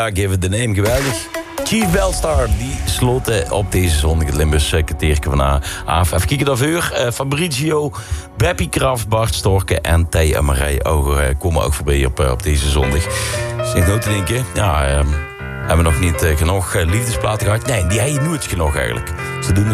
Give it the name, geweldig. Chief Bellstar, die sloten op deze zondag het Limburgs kwartiertje van af. Even kijken dat uur. Fabrizio, Beppie Kraft, Bart Storken en Thij en Marij Oger komen ook voorbij op deze zondag. Zit nou te denken, ja, hebben we nog niet genoeg liefdesplaten gehad? Nee, die heb je nooit genoeg eigenlijk. Ze doen